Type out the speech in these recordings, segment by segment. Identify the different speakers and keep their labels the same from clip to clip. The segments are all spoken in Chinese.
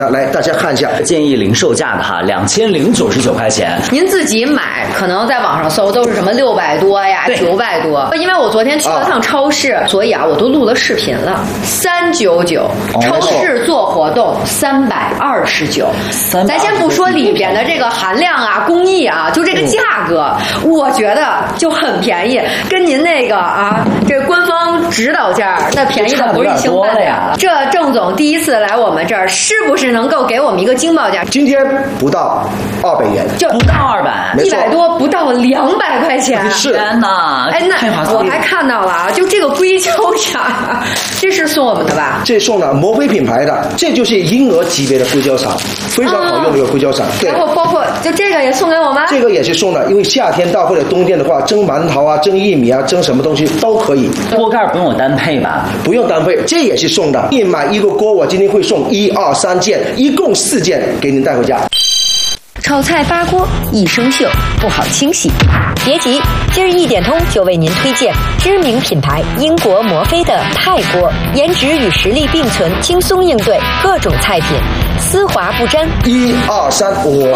Speaker 1: 来，大家看一下，
Speaker 2: 建议零售价的哈，2099块钱。
Speaker 3: 您自己买，可能在网上搜都是什么600多呀、900多。因为我昨天去了趟超市，所以啊，我都录了视频了。399，超市做活动329。咱先不说里边的这个含量啊、工艺啊，就这个价格，我觉得就很便宜，跟您那个啊，这官方指导价那便宜的不是一星半点了。这郑总第一次来我们这儿，是不是能够给我们一个惊报价？
Speaker 1: 今天不到200元，
Speaker 2: 就不到200，100
Speaker 3: 多不到200块钱。
Speaker 1: 是，
Speaker 2: 天哪！
Speaker 3: 哎，那我还看到了啊，就这个硅胶铲，这是送我们的吧？
Speaker 1: 这送了摩飞品牌的，这就是婴儿级别的硅胶铲，非常好用的一个硅胶铲。对。
Speaker 3: 然后包括就这个也送给我们。
Speaker 1: 这个也是送的，因为夏天到或者冬天的话，蒸馒头啊、蒸薏米啊、蒸什么东西都可以。
Speaker 2: 锅盖不用单配吧？
Speaker 1: 不用单配，这也是送的。一买一个锅，我今天会送1、2、3件，一共4件给您带回家。
Speaker 4: 炒菜发锅易生锈，不好清洗。别急，今儿一点通就为您推荐知名品牌英国摩飞的钛锅，颜值与实力并存，轻松应对各种菜品，丝滑不沾。
Speaker 1: 1、2、3，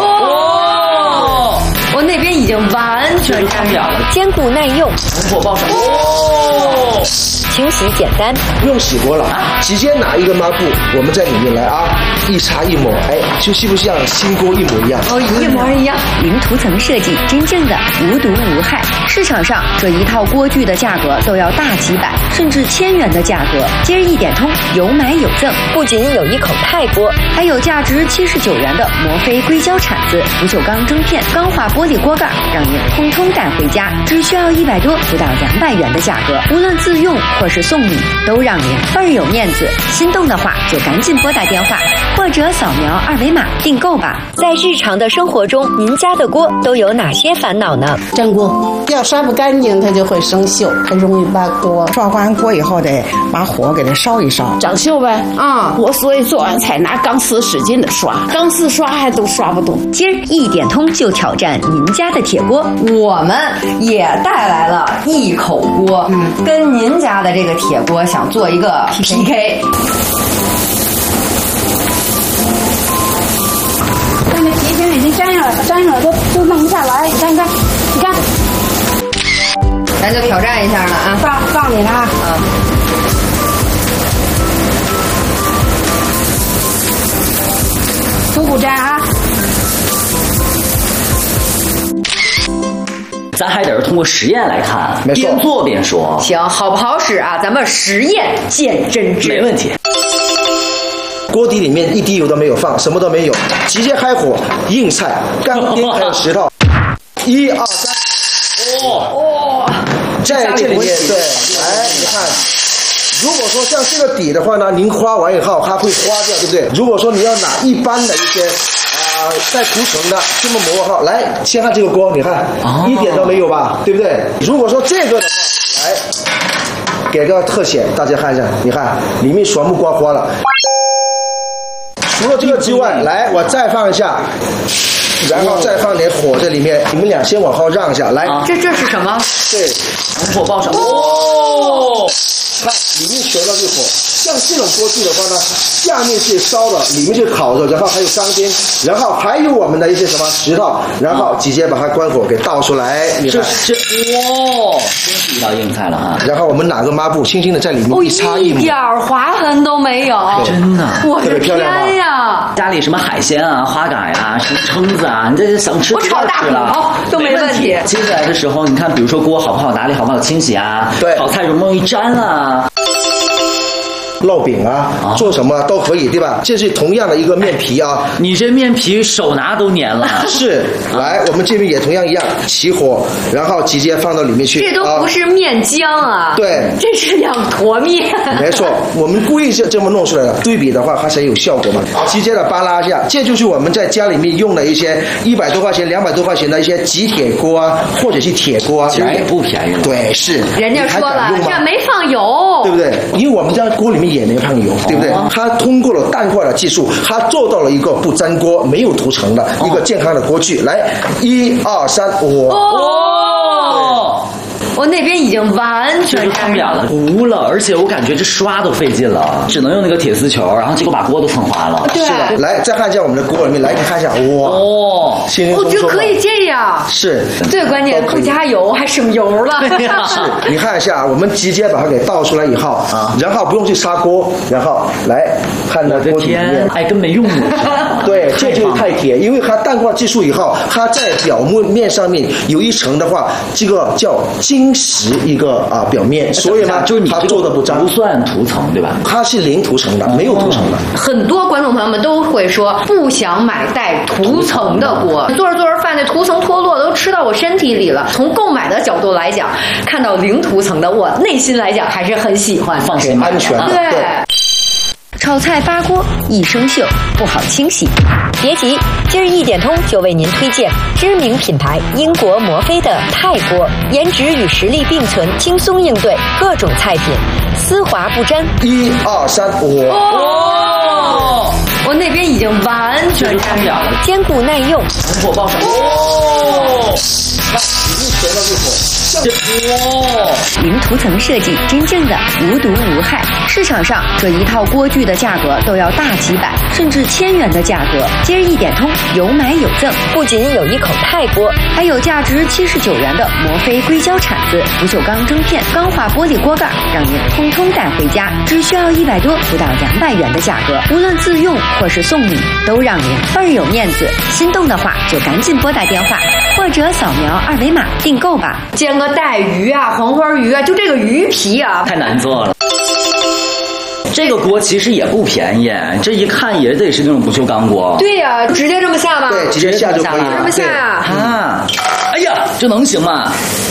Speaker 3: 我那边已经完全沾上了，
Speaker 4: 坚固耐用，
Speaker 2: 火爆上。
Speaker 4: 清洗简单，
Speaker 1: 不用洗锅了，直接拿一个抹布，我们在里面来啊，一擦一抹，哎，就是不是像新锅一模一样？
Speaker 3: 哦，一模一样。
Speaker 4: 零涂层设计，真正的无毒无害。市场上这一套锅具的价格都要大几百甚至1000元的价格，今儿一点通有买有赠，不仅有一口钛锅，还有价值79元的摩飞硅胶铲子、不锈钢蒸片、钢化玻璃锅盖，让您通通带回家，只需要100多不到200元的价格，无论自用或是送礼，都让您倍儿有面子。心动的话就赶紧拨打电话或者扫描2维码订购吧。在日常的生活中，您家的锅都有哪些烦恼呢？
Speaker 5: 粘锅要刷不干净，它就会生锈，它容易把锅
Speaker 6: 刷完锅以后得把火给它烧一烧，
Speaker 5: 长锈呗。我所以做完菜拿钢丝使劲的刷，钢丝刷还都刷不动。
Speaker 4: 今儿一点通就挑战您家的铁锅，
Speaker 3: 我们也带来了一口锅，跟您家的这个铁锅想做一个 PK。
Speaker 5: 那个皮筋已经粘上了，都弄不下来。你看，
Speaker 3: 咱就挑战一下了啊！
Speaker 5: 放里了啊！不粘啊！
Speaker 2: 咱还得是通过实验来看，
Speaker 1: 没错，
Speaker 2: 边做边说。
Speaker 3: 行，好不好使啊？咱们实验见真知。
Speaker 2: 没问题。
Speaker 1: 锅底里面一滴油都没有放，什么都没有，直接开火，硬菜、钢钉还有石头，1、2、3，在这里面对，来你看。如果说像这个底的话呢，您刮完以后它会花掉，对不对？如果说你要拿一般的一些带涂层的这么磨好，来先看这个锅，你看一点都没有吧，对不对？如果说这个的话，来给个特写，大家看一下，你看里面全部刮花了。除了这个之外，来我再放一下。然后再放点火在里面，你们俩先往后让一下，来。
Speaker 3: 这是什么？
Speaker 1: 对，
Speaker 2: 火爆上。
Speaker 1: 看里面全都是火，像这种锅具的话呢，下面是烧的，里面是烤的，然后还有钢钉，然后还有我们的一些什么石头，然后直接把它关火给倒出来。你看，
Speaker 2: 真是一道硬菜了哈。
Speaker 1: 然后我们拿个抹布轻轻的在里面一擦一抹，
Speaker 3: 一点划痕都没有，
Speaker 2: 真的，
Speaker 3: 我的天呀！
Speaker 2: 家里什么海鲜啊、花蛤呀、什么蛏子啊，你这想吃
Speaker 3: 我炒大骨都没问题。
Speaker 2: 接下来的时候，你看，比如说锅好不好打理，好不好清洗啊？
Speaker 1: 对，
Speaker 2: 炒菜容不容易粘啊？
Speaker 1: 烙饼啊，做什么都可以，对吧？这是同样的一个面皮啊，
Speaker 2: 你这面皮手拿都粘了。
Speaker 1: 是，来，我们这边也同样一样，起火，然后直接放到里面去。
Speaker 3: 这都不是面浆啊，
Speaker 1: 对，
Speaker 3: 这是2坨面。
Speaker 1: 没错，我们故意是这么弄出来的，对比的话它才有效果嘛。直接的扒拉一下，这就是我们在家里面用的一些100多块钱、200多块钱的一些锑铁锅啊，或者是铁锅啊，
Speaker 2: 其实也不便宜了。
Speaker 1: 对，是。
Speaker 3: 人家说了，这没放油，
Speaker 1: 对不对？因为我们家锅里面也没放油，对不对？它通过了淡化的技术，它做到了一个不粘锅、没有涂层的一个健康的锅具。来，1、2、3，
Speaker 3: 我那边已经完全
Speaker 2: 就是看不了了，糊了，而且我感觉这刷都费劲了，只能用那个铁丝球，然后结果把锅都蹭花了。
Speaker 3: 对，
Speaker 1: 是的，来再看一下我们的锅里面，来你看一下，哇，
Speaker 2: 哦，
Speaker 1: 轻轻松松
Speaker 3: 我觉得可以这样。
Speaker 1: 是，
Speaker 3: 最关键不加油还省油了。
Speaker 1: 是，你看一下，我们直接把它给倒出来以后啊，然后不用去砂锅，然后来看到锅里面，
Speaker 2: 哎，根本用不上。
Speaker 1: 对，这就是太铁，因为它淡化技术以后，它在表面上面有一层的话，这个叫晶石一个表面，所以呢，
Speaker 2: 就是你
Speaker 1: 它做的不脏，
Speaker 2: 不算涂层对吧？
Speaker 1: 它是零涂层的，没有涂层的。
Speaker 3: 很多观众朋友们都会说不想买带涂层的锅，做着做着饭那涂层脱落都吃到我身体里了。从购买的角度来讲，看到零涂层的，我内心来讲还是很喜欢，
Speaker 2: 放心
Speaker 1: 安全。
Speaker 3: 对。
Speaker 4: 炒菜扒锅一生锈，不好清洗。别急，今日一点通就为您推荐知名品牌英国摩飞的钛锅，颜值与实力并存，轻松应对各种菜品，丝滑不沾。
Speaker 1: 1、2、3，
Speaker 3: 哦，我那边已经完全
Speaker 2: 看不了了，
Speaker 4: 坚固耐用，
Speaker 2: 火爆闪。哦，
Speaker 4: 零涂层设计，真正的无毒无害。市场上这一套锅具的价格都要大几百甚至1000元的价格。今日一点通有买有赠，不仅有一口钛锅，还有价值79元的摩飞硅胶铲子、不锈钢蒸片、钢化玻璃锅盖，让您通通带回家，只需要100多不到200元的价格。无论自用或是送礼，都让您倍儿有面子。心动的话就赶紧拨打电话或者扫描2维码订购吧。
Speaker 3: 煎个带鱼啊、黄花鱼啊，就这个鱼皮啊，
Speaker 2: 太难做了。这个锅其实也不便宜，这一看也得是那种不锈钢锅。
Speaker 3: 对呀，直接这么下吧。
Speaker 1: 对，直接下就可以了。
Speaker 3: 这么下呀？
Speaker 2: 啊！哎呀，这能行吗？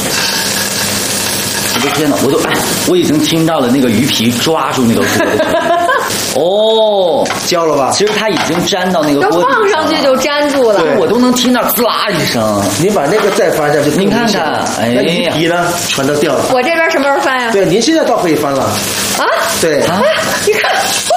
Speaker 2: 我的天哪，我已经听到了那个鱼皮抓住那个锅的声音。哦，
Speaker 1: 焦了吧？
Speaker 2: 其实它已经粘到那个锅底
Speaker 3: 都放上去就粘住了，
Speaker 2: 我都能听到滋啦一声。
Speaker 1: 你把那个再翻下去，
Speaker 2: 您看看，哎呀，
Speaker 1: 那鱼皮呢，全都掉了。
Speaker 3: 我这边什么时候翻呀？
Speaker 1: 对，您现在倒可以翻了。
Speaker 3: 啊？
Speaker 1: 对
Speaker 3: 啊，你看，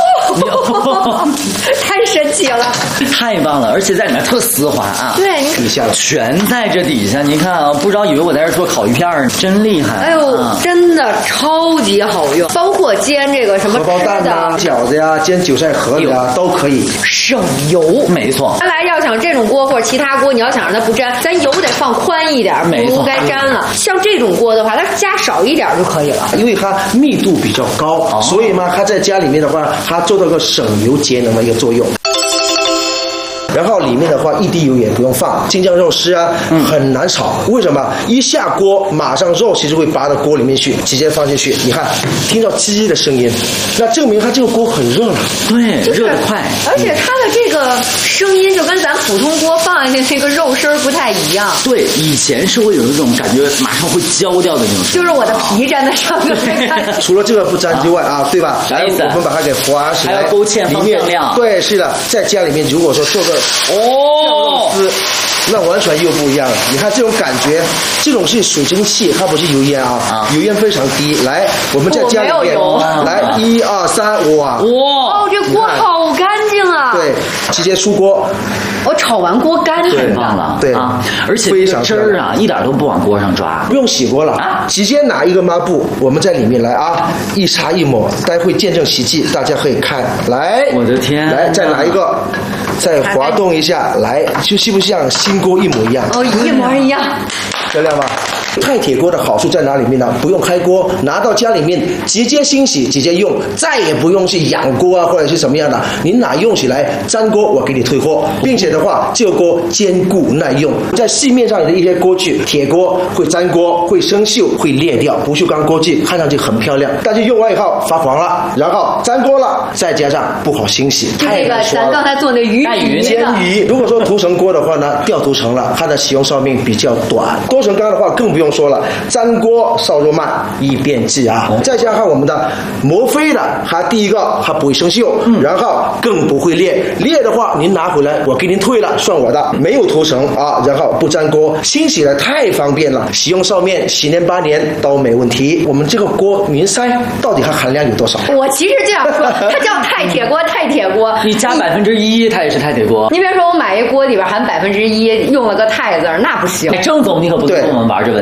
Speaker 3: 太神奇了，
Speaker 2: 太棒了，而且在里面特丝滑啊。
Speaker 3: 对，你
Speaker 1: 底下
Speaker 2: 全在这底下，您看啊，不知道以为我在这做烤鱼片儿，真厉害。
Speaker 3: 哎呦，真的超级好用，包括煎这个什么
Speaker 1: 荷包蛋啊、饺子呀、煎韭菜盒子啊都可以，
Speaker 3: 省油。
Speaker 2: 没错。
Speaker 3: 原来要想这种锅或者其他锅，你要想让它不粘，咱油得放宽一点，不如该粘了。像这种锅的话，它加少一点就可以了，
Speaker 1: 因为它密度比较高，所以嘛，它在家里面的话，它做到个省油节能的一个作用。然后里面的话，一滴油也不用放，京酱肉丝啊，很难炒。为什么？一下锅，马上肉其实会拔到锅里面去，直接放进去。你看，听到叽叽的声音，那证明它这个锅很热了。
Speaker 2: 对，热得快。
Speaker 3: 而且它的这个声音就跟咱普通锅放下去那个肉丝不太一样。
Speaker 2: 对，以前是会有一种感觉，马上会焦掉的那种。
Speaker 3: 就是我的皮粘在上面。
Speaker 1: 除了这个不粘之外啊，对吧？来，我们把它给划起来，
Speaker 2: 还要勾芡放酱料。
Speaker 1: 对，是的，在家里面如果说做个酱肉丝，那完全又不一样了。你看这种感觉，这种是水蒸气，它不是油烟啊，油烟非常低。来，我们在家里面，来1、2、3，哇！
Speaker 3: 哦，这锅好干净啊！
Speaker 1: 对，直接出锅。
Speaker 3: 我炒完锅干净，
Speaker 2: 太棒了，
Speaker 1: 对
Speaker 2: 啊，而且这个汁儿啊，一点都不往锅上抓，
Speaker 1: 不用洗锅了啊，直接拿一个抹布，我们在里面来啊，一擦一抹，待会见证奇迹，大家可以看。来，
Speaker 2: 我的天，
Speaker 1: 来再拿一个，再滑动一下，来，就是不是像新锅一模一样？
Speaker 3: 哦，一模一样，
Speaker 1: 漂亮吧？钛铁锅的好处在哪里面呢？不用开锅，拿到家里面直接清洗，直接用，再也不用去养锅啊，或者是什么样的。您哪用起来粘锅，我给你退货，并且的话，这个锅坚固耐用。在市面上的一些锅具，铁锅会粘锅，会生锈，会裂掉。不锈钢锅具看上去很漂亮，但是用完以后发黄了，然后粘锅了，再加上不好清洗。
Speaker 3: 就这个咱刚才做那鱼皮
Speaker 1: 煎鱼，如果说涂层锅的话呢，掉涂层了，它的使用寿命比较短。多层缸的话更不用说了，粘锅烧肉慢，易变质啊。再加上我们的摩飞的，它第一个它不会生锈，然后更不会裂。裂的话您拿回来我给您退了，算我的。没有涂层啊，然后不粘锅，清洗的太方便了，使用寿命10年8年都没问题。我们这个锅您猜到底它含量有多少？
Speaker 3: 我其实这样说，它叫钛铁锅，钛铁锅，
Speaker 2: 你加1%它也是钛铁锅。
Speaker 3: 你别说我买一锅里边含1%，用了个钛字，那不行。
Speaker 2: 郑总你可不跟我们玩这文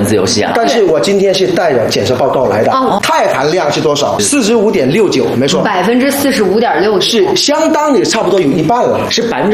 Speaker 2: 字游戏啊。
Speaker 1: 但是我今天是带着检测报告来的，钛含量是多少？45.69，没错，
Speaker 3: 45.6%
Speaker 1: 是相当于差不多有一半了，
Speaker 2: 是